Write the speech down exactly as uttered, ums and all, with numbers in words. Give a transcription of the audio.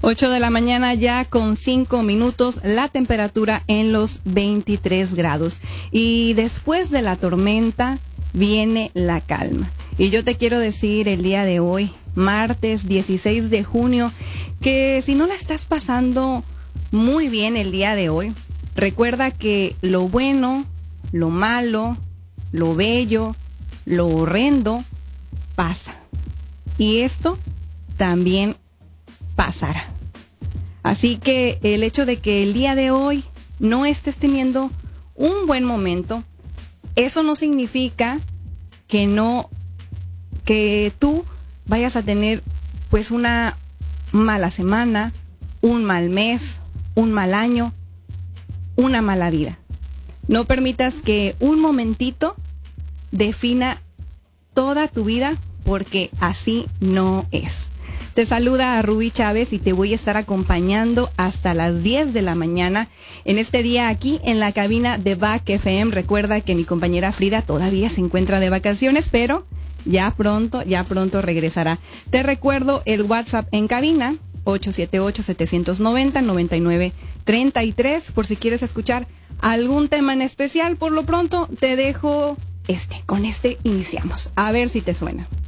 ocho de la mañana ya con cinco minutos, la temperatura en los veintitrés grados. Y después de la tormenta viene la calma. Y yo te quiero decir el día de hoy, martes dieciséis de junio, que si no la estás pasando muy bien el día de hoy, recuerda que lo bueno, lo malo, lo bello, lo horrendo pasa. Y esto también pasará. Así que el hecho de que el día de hoy no estés teniendo un buen momento, eso no significa que no, que tú vayas a tener pues una mala semana, un mal mes, un mal año, una mala vida. No permitas que un momentito defina toda tu vida, porque así no es. Te saluda a Rubí Chávez y te voy a estar acompañando hasta las diez de la mañana en este día aquí en la cabina de V A C F M. Recuerda que mi compañera Frida todavía se encuentra de vacaciones, pero ya pronto, ya pronto regresará. Te recuerdo el WhatsApp en cabina, ocho siete ocho, siete nueve cero, nueve nueve tres tres, por si quieres escuchar algún tema en especial. Por lo pronto te dejo este, con este iniciamos. A ver si te suena.